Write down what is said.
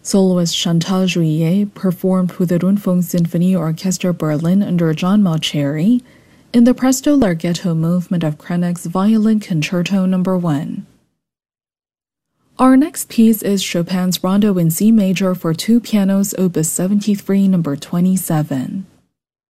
Soloist Chantal Juillet performed with the Rundfunk Symphony Orchestra Berlin under John Mauceri in the Presto Larghetto movement of Krenek's Violin Concerto No. 1. Our next piece is Chopin's Rondo in C major for two pianos, Opus 73, No. 27.